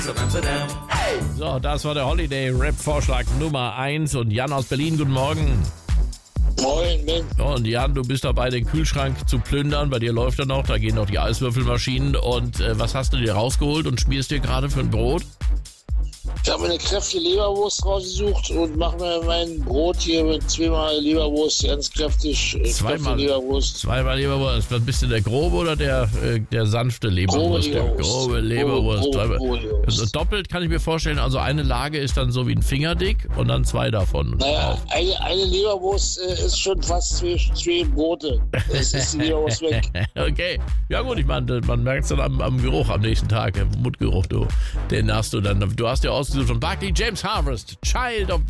So, das war der Holiday-Rap-Vorschlag Nummer 1 und Jan aus Berlin, guten Morgen. Moin, Mensch. Und Jan, du bist dabei, den Kühlschrank zu plündern, bei dir läuft er noch, da gehen noch die Eiswürfelmaschinen und was hast du dir rausgeholt und schmierst dir gerade für ein Brot? Ich habe mir eine kräftige Leberwurst rausgesucht und mache mir mein Brot hier mit zweimal Leberwurst, ganz kräftig. Zweimal Leberwurst. Zweimal Leberwurst. Was bist du, der grobe oder der sanfte Leberwurst? Grobe Leberwurst. Grobe Leberwurst. Also doppelt kann ich mir vorstellen, also eine Lage ist dann so wie ein Fingerdick und dann 2 davon. Naja, eine Leberwurst ist schon fast zwei Brote. Es ist die Leberwurst weg. Okay, ja gut, ich meine, man merkt es dann am Geruch am nächsten Tag, im Mundgeruch, den hast du dann. Du hast ja ausgesucht von Buckley James Harvest, Child of